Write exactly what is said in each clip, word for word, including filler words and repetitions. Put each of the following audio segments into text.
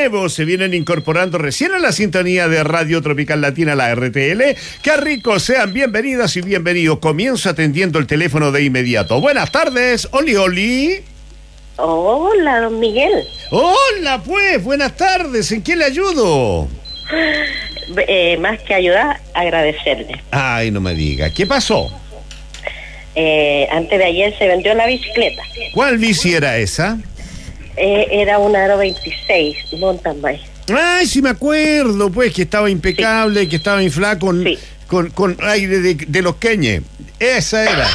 nuevos se vienen incorporando recién a la sintonía de Radio Tropical Latina, la R T L. ¡Qué rico! Sean bienvenidas y bienvenidos. Comienzo atendiendo el teléfono de inmediato. Buenas tardes, Oli Oli. Hola, don Miguel. Hola, pues, buenas tardes. ¿En qué le ayudo? Eh, más que ayudar, agradecerle. Ay, no me diga. ¿Qué pasó? Eh, antes de ayer se vendió la bicicleta. ¿Cuál bici era esa? Eh, era una Aro veintiséis, mountain bike. Ay, sí me acuerdo, pues, que estaba impecable, sí. Que estaba inflada con, sí. con, con aire de, de los queñes. Esa era.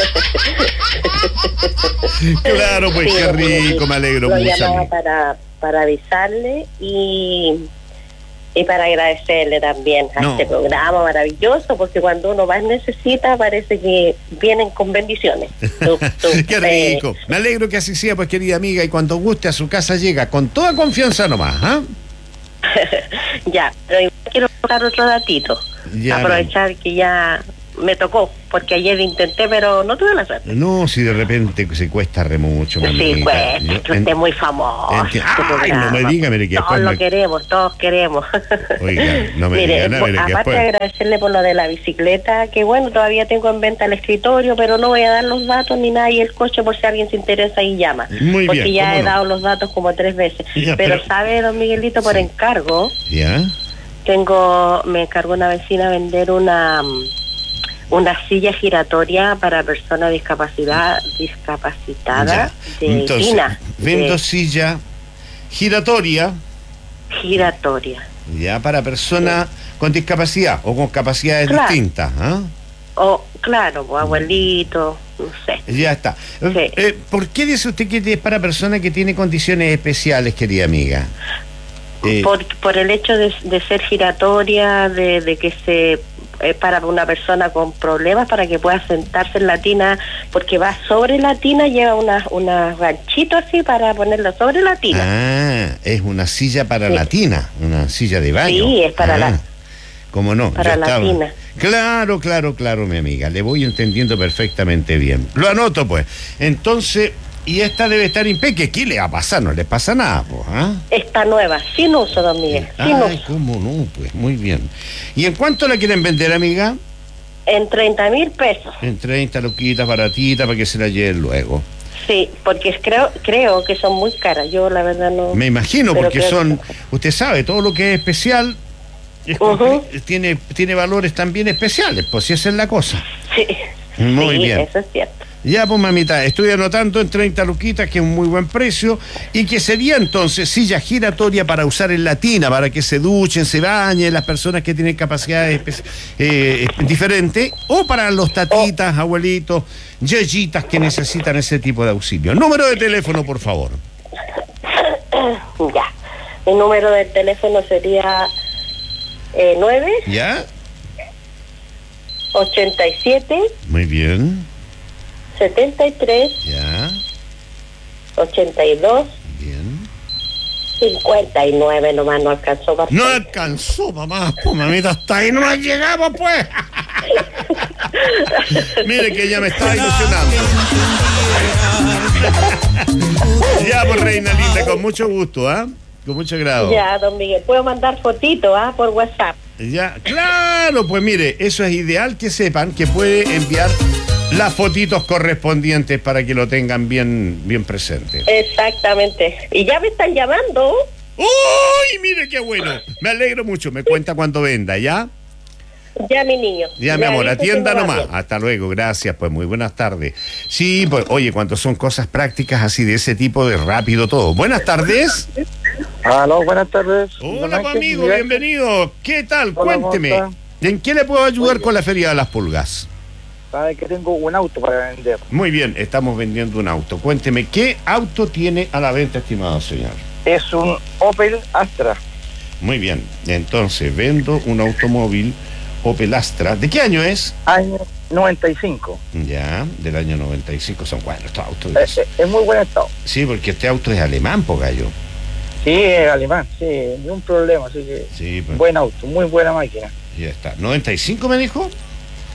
Claro, pues, sí, qué rico, me alegro lo mucho. Lo llamaba para, para avisarle y... Y para agradecerle también a no. este programa maravilloso, porque cuando uno más necesita parece que vienen con bendiciones. Tú, tú, Qué rico. Eh... Me alegro que así sea, pues, querida amiga, y cuando guste a su casa llega con toda confianza nomás, ¿ah? ¿eh? Ya, pero quiero dar otro datito. Ya, aprovechar no. que ya me tocó, porque ayer intenté, pero no tuve la suerte. No, si de repente se cuesta re mucho, mamita. Sí, cuesta, yo, que usted es muy famoso. Enti- Ay, no me diga, mire que todos lo me... queremos, todos queremos. Oiga, no me mire, diga nada, mire, aparte que después... de agradecerle por lo de la bicicleta, que bueno, todavía tengo en venta el escritorio, pero no voy a dar los datos ni nada, y el coche por si alguien se interesa y llama. Muy porque bien, ya he no? dado los datos como tres veces. Ya, pero, pero sabe, don Miguelito, por sí. encargo, ¿ya? Tengo, me encargó una vecina vender una... una silla giratoria para personas discapacidad discapacitada ya. de Entonces, Tina. Vendo de... silla giratoria. Giratoria. Ya, para personas sí. con discapacidad o con capacidades claro. distintas. ¿eh? O, claro, pues, abuelito, no sé. Ya está. Sí. Eh, ¿Por qué dice usted que es para personas que tienen condiciones especiales, querida amiga? Eh, por, por el hecho de, de ser giratoria, de, de que se... es para una persona con problemas, para que pueda sentarse en la tina, porque va sobre la tina, lleva unas una ganchitos así para ponerlo sobre la tina. Ah, es una silla para sí. la tina, una silla de baño. Sí, es para ah, la... ¿Cómo no? Para la tina. Claro, claro, claro, mi amiga, le voy entendiendo perfectamente bien. Lo anoto, pues. Entonces... Y esta debe estar impecable. ¿Qué le va a pasar? No le pasa nada, pues. ¿eh? Está nueva, sin uso, don Miguel. Sin Ay, uso. ¿cómo no? Pues muy bien. ¿Y en cuánto la quieren vender, amiga? En treinta mil pesos. En treinta loquitas, baratitas, para que se la lleven luego. Sí, porque creo creo que son muy caras. Yo, la verdad, no... Me imagino, porque son... Usted sabe, todo lo que es especial es uh-huh. tiene, tiene valores también especiales, pues si esa es la cosa. Sí. Muy sí, bien. Eso es cierto. Ya, pues, mamita, estoy anotando en treinta luquitas, que es un muy buen precio, y que sería entonces silla giratoria para usar en la tina, para que se duchen, se bañen las personas que tienen capacidades eh, diferentes, o para los tatitas, oh. abuelitos, yayitas que necesitan ese tipo de auxilio. Número de teléfono, por favor. Ya, mi número de teléfono sería eh, nueve. ¿Ya? ochenta y siete. Muy bien. setenta y tres. Ya. ochenta y dos. Bien. cincuenta y nueve nomás no alcanzó. Bastante. No alcanzó, mamá. Pues, mamita, hasta ahí nomás llegamos, pues. Mire que ya me estaba ilusionando. Ya, pues, reina linda, con mucho gusto, ¿ah? ¿eh? Con mucho grado. Ya, don Miguel, puedo mandar fotitos, ¿ah? Por WhatsApp. Ya, claro, pues mire, eso es ideal que sepan que puede enviar las fotitos correspondientes para que lo tengan bien, bien presente. Exactamente. Y ya me están llamando. ¡Uy! Mire qué bueno. Me alegro mucho. Me cuenta cuando venda, ¿ya? Ya, mi niño. Ya, mi amor, atienda nomás. Hasta luego, gracias, pues muy buenas tardes. Sí, pues, oye, cuando son cosas prácticas así de ese tipo, de rápido todo. Buenas tardes. Aló, buenas tardes. Hola, pues, amigo, bienvenido. ¿Qué tal? Hola, cuénteme. ¿En qué le puedo ayudar con la Feria de las Pulgas? Sabe que tengo un auto para vender. Muy bien, estamos vendiendo un auto. Cuénteme, ¿qué auto tiene a la venta, estimado señor? Es un Opel Astra. Muy bien, entonces vendo un automóvil Opel Astra. ¿De qué año es? Año noventa y cinco. Ya, del año noventa y cinco. Son buenos estos autos. Es, es, es muy buen estado. Sí, porque este auto es alemán, po gallo. Sí, es alemán, sí, ni un problema. Así que sí, pues. Buen auto, muy buena máquina. Ya está. ¿noventa y cinco me dijo?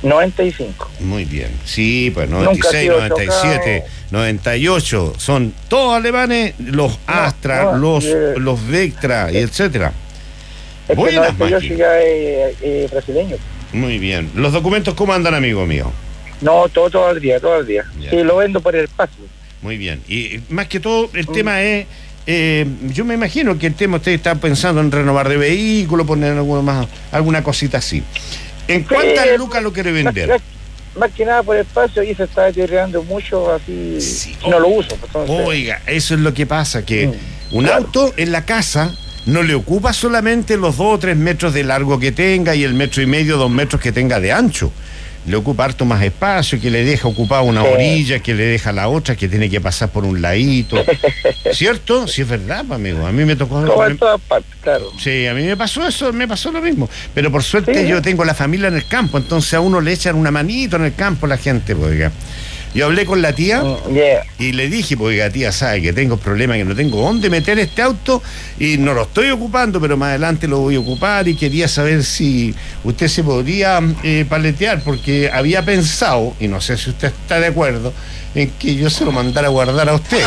noventa y cinco. Muy bien. Sí, pues noventa y seis, noventa y siete, noventa y ocho. Son todos alemanes, los Astra, no, los, eh, los Vectra, y etcétera. Es Buenas que noventa y ocho ya es eh, brasileño. Muy bien. ¿Los documentos cómo andan, amigo mío? No, todo, todo el día, todo el día. Ya. Sí, lo vendo por el espacio. Muy bien. Y más que todo, el mm. tema es... Eh, yo me imagino que el tema usted está pensando en renovar de vehículo, poner alguna más, alguna cosita así. ¿En cuántas eh, lucas lo quiere vender? Más, más que nada por el espacio y se está deteriorando mucho, así sí. no lo uso. Entonces... Oiga, eso es lo que pasa, que mm. un claro. auto en la casa no le ocupa solamente los dos o tres metros de largo que tenga y el metro y medio, dos metros que tenga de ancho. Le ocupa harto más espacio, que le deja ocupada una sí. orilla, que le deja la otra, que tiene que pasar por un ladito. ¿Cierto? Sí, es verdad, amigo. A mí me tocó... Como en todas partes, claro. Sí, a mí me pasó eso, me pasó lo mismo. Pero por suerte sí. yo tengo la familia en el campo, entonces a uno le echan una manito en el campo la gente, pues, yo hablé con la tía mm, yeah. y le dije, porque la tía sabe que tengo problemas, que no tengo dónde meter este auto y no lo estoy ocupando, pero más adelante lo voy a ocupar y quería saber si usted se podría eh, paletear, porque había pensado, y no sé si usted está de acuerdo, en que yo se lo mandara a guardar a usted.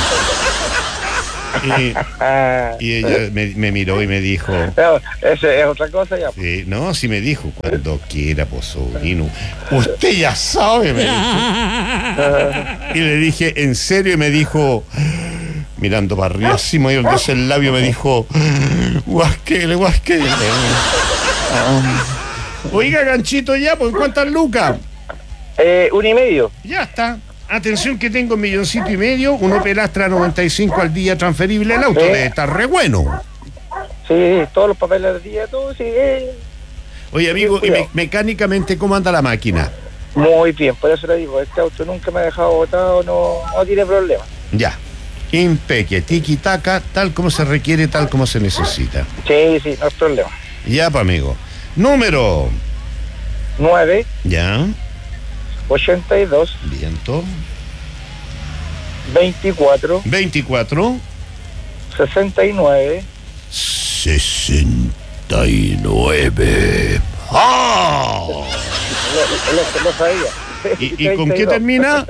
Y, y ella me, me miró y me dijo... No, eso es otra cosa ya. Sí, no, sí me dijo, cuando quiera, pues sobrino. Usted ya sabe, me dijo. Y le dije, ¿en serio? Y me dijo, mirando para arriba, así me dio el labio, me dijo, guasquele, guasquele. Oiga, ganchito, ya, pues, ¿cuántas lucas? Eh, un y medio. Ya está. Atención que tengo un milloncito y medio, un Opel Astra noventa y cinco al día transferible, el auto sí. debe estar re bueno. Sí, todos los papeles del día, todo, sí. Eh. Oye, amigo, ¿y me, mecánicamente cómo anda la máquina? Muy bien, por eso le digo, este auto nunca me ha dejado botado, no, no tiene problema. Ya, impeque, tiki-taka, tal como se requiere, tal como se necesita. Sí, sí, no hay problema. Ya, pa' amigo. Número... nueve. Ya. ochenta y dos. Viento. veinticuatro. veinticuatro. sesenta y nueve. sesenta y nueve. ¡Ah! Lo, lo, lo sabía. ¿Y, ¿Y con qué termina?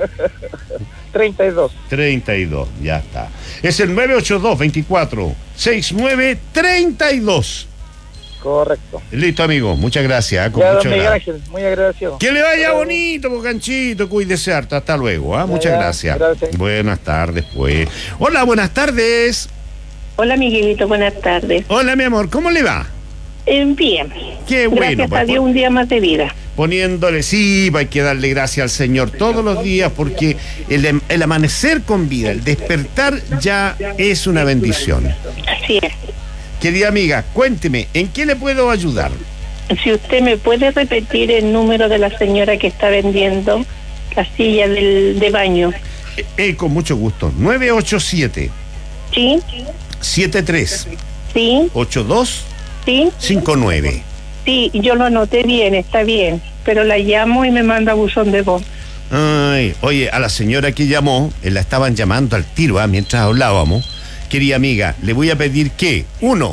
treinta y dos. treinta y dos, ya está. Es el nueve ocho dos, veinticuatro, sesenta y nueve, treinta y dos. Correcto. Listo, amigo. Muchas gracias. ¿eh? Con ya, mucho don Miguel Ángel, muy agradecido. Que le vaya bonito, pues, ganchito. Cuídese harto. Hasta luego. ¿eh? Muchas ya, gracias. gracias. Buenas tardes, pues. Hola, buenas tardes. Hola, Miguelito. Buenas tardes. Hola, mi amor. ¿Cómo le va? Eh, bien. Qué bueno. Gracias pues, a Dios, un día más de vida. Poniéndole, sí, hay que darle gracias al Señor todos los días, porque el, el amanecer con vida, el despertar ya es una bendición. Así es. Querida amiga, cuénteme, ¿en qué le puedo ayudar? Si usted me puede repetir el número de la señora que está vendiendo la silla del, de baño. Eh, eh, con mucho gusto. nueve ocho siete. Sí. siete tres. Sí. ocho dos. Sí. cinco nueve. Sí, yo lo anoté bien, está bien, pero la llamo y me manda buzón de voz. Ay, oye, a la señora que llamó, eh, la estaban llamando al tiro, ¿eh? Mientras hablábamos. Querida amiga, le voy a pedir que, uno,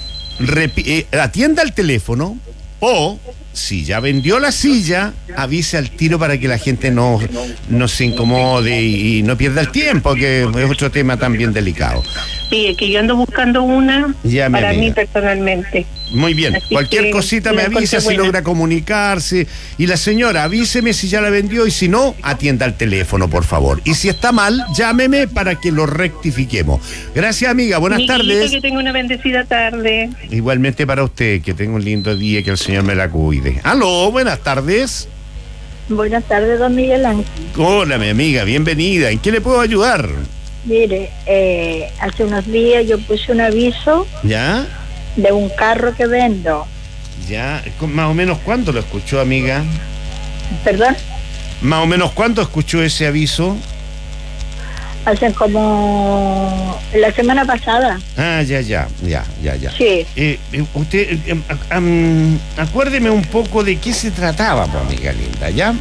repi- eh, atienda el teléfono, o, si ya vendió la silla, avise al tiro para que la gente no, no se incomode y, y no pierda el tiempo, que es otro tema también delicado. Sí, es que yo ando buscando una ya, para amiga. mí personalmente. Muy bien, así cualquier cosita me avisa si buena. Logra comunicarse. Y la señora, avíseme si ya la vendió y si no, atienda el teléfono, por favor. Y si está mal, llámeme para que lo rectifiquemos. Gracias, amiga, buenas Miguelito, tardes. Que tenga una bendecida tarde. Igualmente para usted, que tenga un lindo día y que el Señor me la cuide. Aló, buenas tardes. Buenas tardes, don Miguel Ángel. Hola, mi amiga, bienvenida. ¿En qué le puedo ayudar? Mire, eh, hace unos días yo puse un aviso. ¿Ya? De un carro que vendo. Ya, más o menos ¿cuánto lo escuchó, amiga? ¿Perdón? Más o menos ¿cuánto escuchó ese aviso? Hace como la semana pasada. Ah, ya, ya, ya, ya, ya. Sí. Eh, usted, eh, um, acuérdeme un poco de qué se trataba, pues, amiga linda, ¿ya?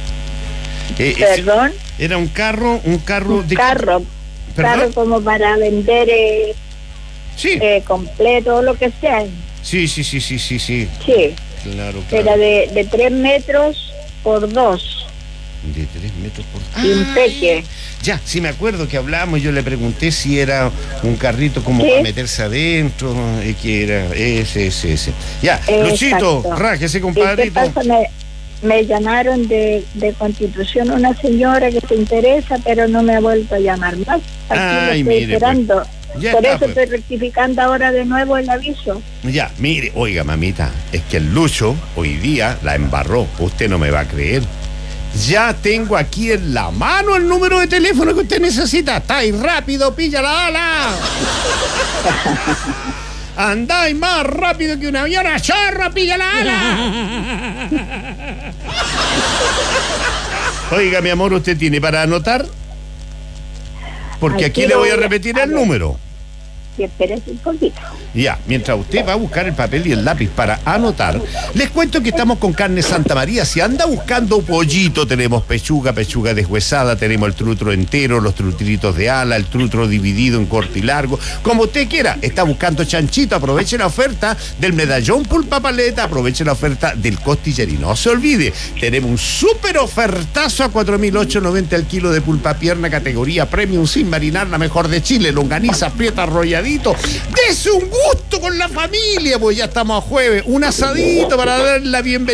Eh, ¿Perdón? Era un carro, un carro un de... carro. ¿Perdón? Carro como para vender... Eh... Sí. Eh, completo, lo que sea. Sí, sí, sí, sí, sí, sí. Sí. Claro, claro. Era de, de tres metros por dos. De tres metros por... Y un peque. Ya, sí me acuerdo que hablamos, yo le pregunté si era un carrito como ¿Sí? para meterse adentro, y que era ese, ese, ese. Ya, Exacto. Luchito, rájese, ¿Y qué compadrito. pasa? Me, me llamaron de, de Constitución una señora que se interesa, pero no me ha vuelto a llamar más. Aquí Ay, lo estoy mire, esperando. pues. Ya Por está, eso pues. estoy rectificando ahora de nuevo el aviso. Ya, mire, oiga, mamita, es que el Lucho hoy día la embarró, usted no me va a creer. Ya tengo aquí en la mano el número de teléfono que usted necesita. Está ahí rápido, pilla la ala. Andáis más rápido que un avión a chorro, pilla la ala. Oiga, mi amor, ¿usted tiene para anotar? Porque aquí, Aquí le voy a voy a- repetir a el ver. número. Y espérese un poquito. Ya, mientras usted va a buscar el papel y el lápiz para anotar, les cuento que estamos con Carne Santa María. Si anda buscando pollito, tenemos pechuga, pechuga deshuesada, tenemos el trutro entero, los trutritos de ala, el trutro dividido en corto y largo, como usted quiera. Está buscando chanchito, aproveche la oferta del medallón pulpa paleta, aproveche la oferta del costillerín. No se olvide, tenemos un súper ofertazo a cuatro mil ochocientos noventa el kilo de pulpa pierna, categoría premium, sin marinar, la mejor de Chile, longaniza, prieta, arrolladito. Dese un gusto con la familia, pues ya estamos a jueves. Un asadito para dar la bienvenida.